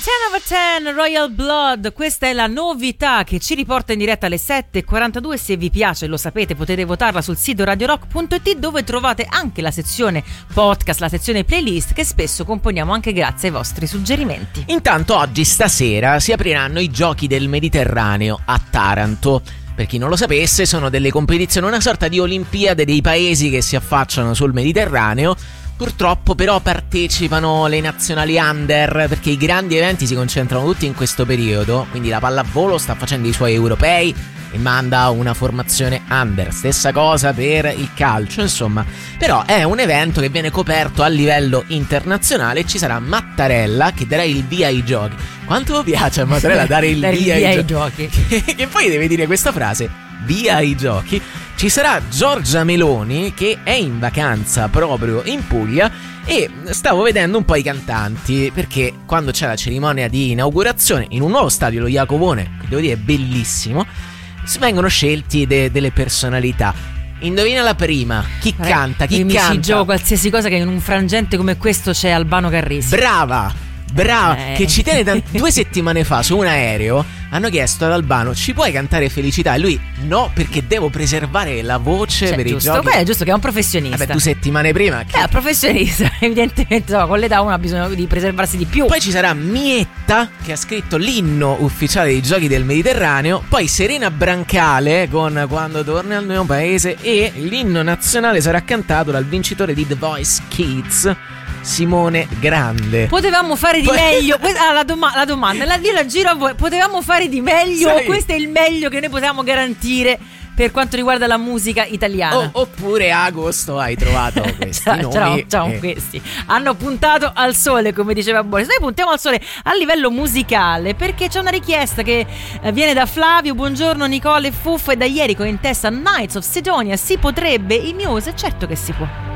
10/10 Royal Blood, questa è la novità che ci riporta in diretta alle 7:42. Se vi piace, lo sapete, potete votarla sul sito radiorock.it, dove trovate anche la sezione podcast, la sezione playlist, che spesso componiamo anche grazie ai vostri suggerimenti. Intanto oggi, stasera, si apriranno i Giochi del Mediterraneo a Taranto. Per chi non lo sapesse, sono delle competizioni, una sorta di Olimpiade dei paesi che si affacciano sul Mediterraneo. Purtroppo però partecipano le nazionali under, perché i grandi eventi si concentrano tutti in questo periodo. Quindi la pallavolo sta facendo i suoi europei e manda una formazione under. Stessa cosa per il calcio, insomma. Però è un evento che viene coperto a livello internazionale e ci sarà Mattarella che darà il via ai giochi. Quanto piace a Mattarella dare il via ai giochi? Che poi deve dire questa frase: via ai giochi. Ci sarà Giorgia Meloni che è in vacanza proprio in Puglia e stavo vedendo un po' i cantanti, perché quando c'è la cerimonia di inaugurazione in un nuovo stadio, lo Iacovone, che devo dire è bellissimo, vengono scelti delle personalità. Indovina la prima, chi canta, chi mi canta? Ci gioco qualsiasi cosa, che in un frangente come questo c'è Albano Carrisi. Brava, che ci tiene 2 settimane fa su un aereo. Hanno chiesto ad Albano: ci puoi cantare Felicità? E lui: no, perché devo preservare la voce per giusto, i giochi. È giusto che è un professionista. Vabbè, 2 settimane prima è un professionista, evidentemente con l'età uno ha bisogno di preservarsi di più. Poi ci sarà Mietta, che ha scritto l'inno ufficiale dei Giochi del Mediterraneo. Poi Serena Brancale con Quando torni al mio paese. E l'inno nazionale sarà cantato dal vincitore di The Voice Kids, Simone Grande. Potevamo fare di meglio. La domanda io la giro a voi. Potevamo fare di meglio? Sai, questo è il meglio che noi potevamo garantire per quanto riguarda la musica italiana. Oppure a agosto hai trovato questi nomi. Questi hanno puntato al sole, come diceva Boris. Noi puntiamo al sole a livello musicale, perché c'è una richiesta che viene da Flavio. Buongiorno Nicole e Fuffo, e da ieri con in testa Knights of Sidonia. Si potrebbe i Muse? Certo che si può.